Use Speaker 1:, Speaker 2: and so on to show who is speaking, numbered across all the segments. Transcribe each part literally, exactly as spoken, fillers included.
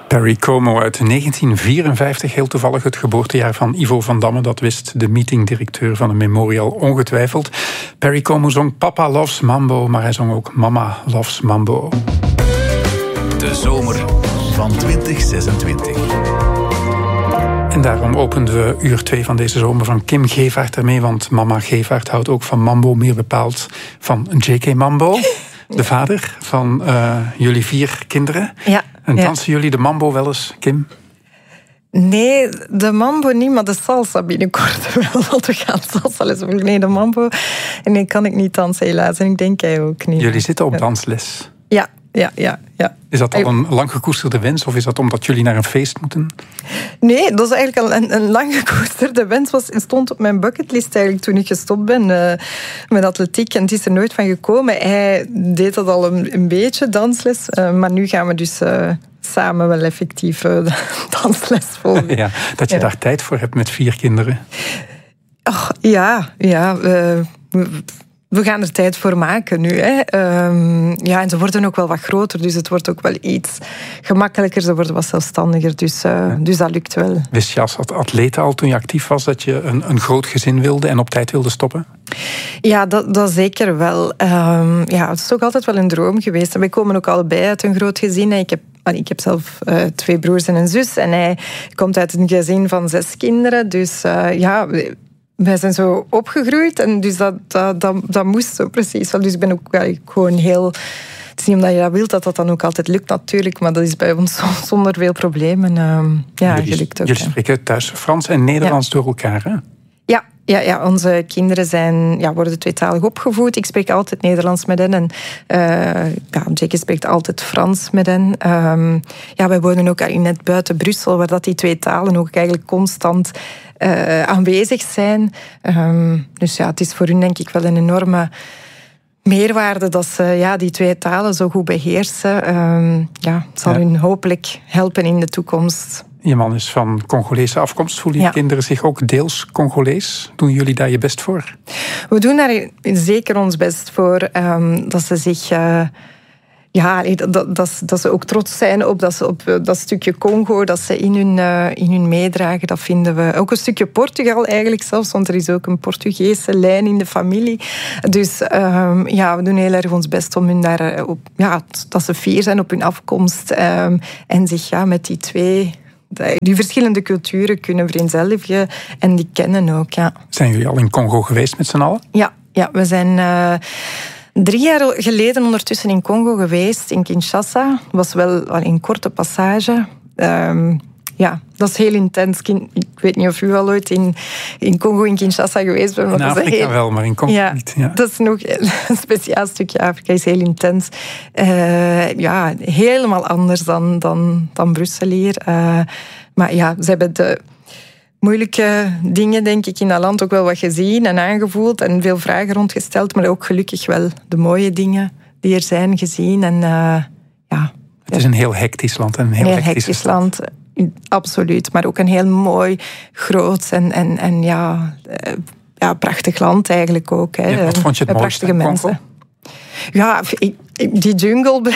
Speaker 1: Perry Como uit negentien vierenvijftig, heel toevallig het geboortejaar van Ivo van Damme. Dat wist de meetingdirecteur van de Memorial ongetwijfeld. Perry Como zong Papa Loves Mambo, maar hij zong ook Mama Loves Mambo.
Speaker 2: De zomer van twintig zesentwintig.
Speaker 1: En daarom openden we uur twee van deze zomer van Kim Gevaert ermee, want mama Gevaert houdt ook van mambo, meer bepaald van J K Mambo, de vader van uh, jullie vier kinderen.
Speaker 3: Ja.
Speaker 1: En
Speaker 3: ja.
Speaker 1: dansen jullie de mambo wel eens, Kim?
Speaker 3: Nee, de mambo niet, maar de salsa binnenkort wel. Want we gaan salsa les volgen. Nee, de mambo. En nee, kan ik niet dansen helaas. En ik denk jij ook niet.
Speaker 1: Jullie zitten op dansles.
Speaker 3: Ja, ja, ja. ja.
Speaker 1: Is dat al een lang gekoesterde wens of is dat omdat jullie naar een feest moeten?
Speaker 3: Nee, dat is eigenlijk al een, een lang gekoesterde wens. Was, stond op mijn bucketlist eigenlijk toen ik gestopt ben uh, met atletiek. En het is er nooit van gekomen. Hij deed dat al een, een beetje, dansles. Uh, maar nu gaan we dus uh, samen wel effectief uh, dansles volgen.
Speaker 1: Ja, dat je ja. daar tijd voor hebt met vier kinderen.
Speaker 3: Och, ja, ja. Uh, We gaan er tijd voor maken nu. Hè. Um, ja, en ze worden ook wel wat groter, dus het wordt ook wel iets gemakkelijker. Ze worden wat zelfstandiger, dus, uh, ja. dus dat lukt wel.
Speaker 1: Wist je als atleet al, toen je actief was, dat je een, een groot gezin wilde en op tijd wilde stoppen?
Speaker 3: Ja, dat, dat zeker wel. Um, ja, het is toch altijd wel een droom geweest. En wij komen ook allebei uit een groot gezin. Ik heb, ik heb zelf uh, twee broers en een zus. En hij komt uit een gezin van zes kinderen. Dus uh, ja... Wij zijn zo opgegroeid en dus dat, dat, dat, dat moest zo precies. Dus ik ben ook ja, gewoon heel... Het is niet omdat je dat wilt dat dat dan ook altijd lukt natuurlijk, maar dat is bij ons zonder veel problemen. Uh, ja,
Speaker 1: jullie,
Speaker 3: gelukt ook.
Speaker 1: Jullie spreken thuis Frans en Nederlands ja. door elkaar, hè?
Speaker 3: Ja, ja, ja, onze kinderen zijn, ja, worden tweetalig opgevoed. Ik spreek altijd Nederlands met hen. En uh, ja, Jackie spreekt altijd Frans met hen. Um, ja, wij wonen ook net buiten Brussel, waar dat die twee talen ook eigenlijk constant uh, aanwezig zijn. Um, dus ja, het is voor hun denk ik wel een enorme meerwaarde dat ze ja, die twee talen zo goed beheersen. Um, ja, het zal ja. hun hopelijk helpen in de toekomst.
Speaker 1: Je man is van Congolese afkomst. Voelen je ja. kinderen zich ook deels Congolees? Doen jullie daar je best voor?
Speaker 3: We doen daar zeker ons best voor. Um, dat ze zich... Uh, ja, dat, dat, dat ze ook trots zijn op dat, ze op dat stukje Congo, dat ze in hun, uh, in hun meedragen. Dat vinden we. Ook een stukje Portugal eigenlijk zelfs, want er is ook een Portugese lijn in de familie. Dus um, ja, we doen heel erg ons best om hun daar... Op, ja, dat ze fier zijn op hun afkomst. Um, en zich ja, met die twee... die verschillende culturen kunnen vereenzelvigen en die kennen ook, ja.
Speaker 1: Zijn jullie al in Congo geweest met z'n allen?
Speaker 3: Ja, ja we zijn uh, drie jaar geleden ondertussen in Congo geweest, in Kinshasa. Het was wel een korte passage. Um, ja, dat is heel intens. Ik weet niet of u al ooit in, in Congo, in Kinshasa geweest bent.
Speaker 1: In Afrika heel... wel, maar in Congo
Speaker 3: ja,
Speaker 1: niet. Ja.
Speaker 3: Dat is nog een speciaal stukje Afrika, is heel intens. Uh, ja, helemaal anders dan, dan, dan Brussel hier. Uh, maar ja, ze hebben de moeilijke dingen, denk ik, in dat land ook wel wat gezien en aangevoeld en veel vragen rondgesteld, maar ook gelukkig wel de mooie dingen die er zijn gezien. En, uh, ja,
Speaker 1: het is een heel hectisch land. En een heel,
Speaker 3: heel hectisch land. land. Absoluut, maar ook een heel mooi, groot en, en, en ja, ja, prachtig land eigenlijk ook. Hè.
Speaker 1: Ja, wat vond je het mooiste
Speaker 3: prachtige mensen. Ja, die jungle,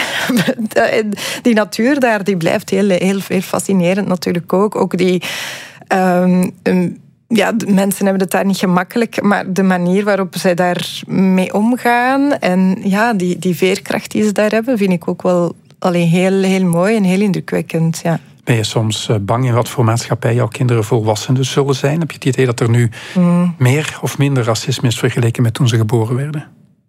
Speaker 3: die natuur daar, die blijft heel, heel, heel fascinerend natuurlijk ook. Ook die... Um, um, ja, de mensen hebben het daar niet gemakkelijk, maar de manier waarop zij daarmee omgaan en ja, die, die veerkracht die ze daar hebben, vind ik ook wel alleen heel, heel mooi en heel indrukwekkend, ja.
Speaker 1: Ben je soms bang in wat voor maatschappij jouw kinderen volwassen dus zullen zijn? Heb je het idee dat er nu mm. meer of minder racisme is vergeleken met toen ze geboren werden?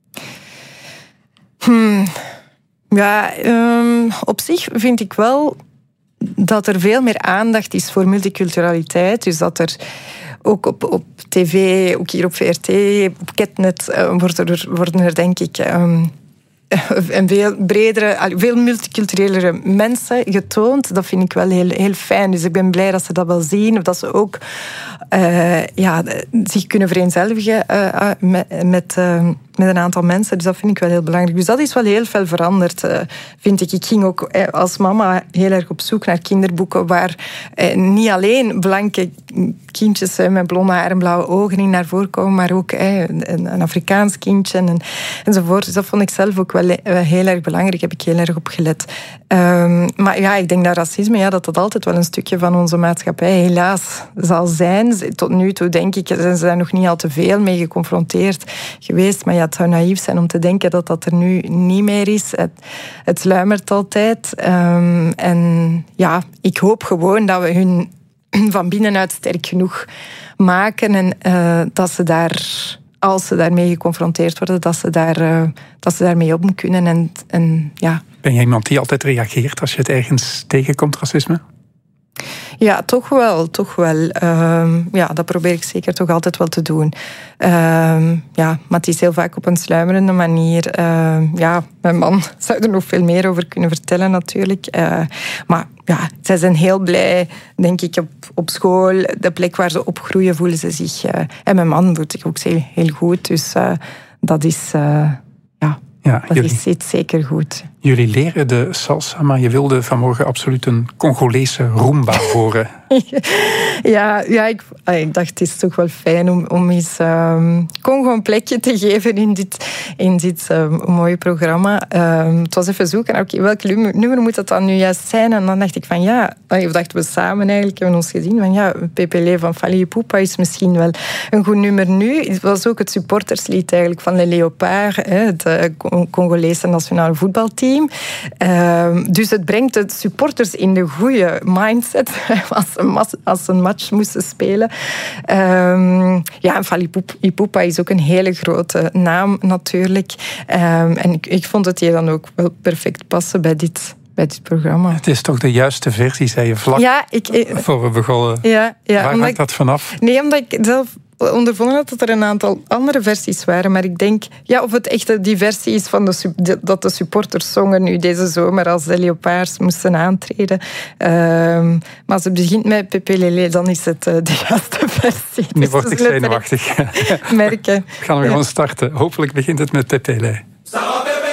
Speaker 3: Hmm. Ja, um, op zich vind ik wel dat er veel meer aandacht is voor multiculturaliteit. Dus dat er ook op, op tv, ook hier op V R T, op Ketnet, uh, worden, er, worden er denk ik... Um, en veel bredere, veel multiculturelere mensen getoond. Dat vind ik wel heel, heel fijn. Dus ik ben blij dat ze dat wel zien. Of dat ze ook uh, ja, zich kunnen vereenzelvigen uh, met, met, uh, met een aantal mensen. Dus dat vind ik wel heel belangrijk. Dus dat is wel heel veel veranderd, uh, vind ik. Ik ging ook eh, als mama heel erg op zoek naar kinderboeken waar eh, niet alleen blanke kindjes eh, met blonde haar en blauwe ogen in naar voren komen, maar ook eh, een, een Afrikaans kindje en, enzovoort. Dus dat vond ik zelf ook wel uh, heel erg belangrijk. Heb ik heel erg op gelet. Um, maar ja, ik denk dat racisme, ja, dat dat altijd wel een stukje van onze maatschappij helaas zal zijn. Tot nu toe, denk ik, zijn ze daar nog niet al te veel mee geconfronteerd geweest. Maar ja, het zou naïef zijn om te denken dat dat er nu niet meer is. Het, het sluimert altijd. Um, en ja, ik hoop gewoon dat we hun van binnenuit sterk genoeg maken en uh, dat ze daar, als ze daarmee geconfronteerd worden, dat ze, daar, uh, dat ze daarmee om kunnen. En, en, ja.
Speaker 1: Ben jij iemand die altijd reageert als je het ergens tegenkomt, racisme?
Speaker 3: Ja, toch wel, toch wel. Uh, ja, dat probeer ik zeker toch altijd wel te doen. Uh, ja, maar het is heel vaak op een sluimerende manier. Uh, ja, mijn man zou er nog veel meer over kunnen vertellen natuurlijk. Uh, maar ja, zij zijn heel blij, denk ik, op, op school. De plek waar ze opgroeien, voelen ze zich... Uh, en mijn man voelt zich ook heel, heel goed. Dus uh, dat is... Uh, ja,
Speaker 1: ja,
Speaker 3: dat
Speaker 1: jullie,
Speaker 3: is, is zeker goed.
Speaker 1: Jullie leren de salsa, maar je wilde vanmorgen absoluut een Congolese rumba horen.
Speaker 3: ja, ja ik, ik dacht, het is toch wel fijn om, om eens um, Congo een plekje te geven in dit, in dit um, mooie programma. Um, het was even zoeken, oké, welk nummer moet dat dan nu juist zijn? En dan dacht ik van ja, of dachten we samen eigenlijk, hebben ons gezien van ja, Pepele van Fally Ipupa is misschien wel een goed nummer nu. Het was ook het supporterslied eigenlijk van Les Léopards, het uh, Congolese nationale voetbalteam. Uh, dus het brengt de supporters in de goede mindset als ze, als ze een match moesten spelen. Uh, ja, en Fally Ipupa is ook een hele grote naam natuurlijk. Uh, en ik, ik vond het hier dan ook wel perfect passen bij dit, bij dit programma.
Speaker 1: Het is toch de juiste versie, zei je vlak
Speaker 3: ja, ik, ik,
Speaker 1: voor we begonnen.
Speaker 3: Ja, ja,
Speaker 1: Waar hangt dat vanaf?
Speaker 3: Nee, omdat ik zelf ondervonden had dat er een aantal andere versies waren. Maar ik denk, ja, of het echt die versie is van de, dat de supporters zongen nu deze zomer als de Léopards moesten aantreden. Uh, maar als het begint met Pepe Lele, dan is het uh, de juiste versie.
Speaker 1: Nu word ik zenuwachtig.
Speaker 3: Merken.
Speaker 1: We gaan we ja. gewoon starten. Hopelijk begint het met Pepe Lele.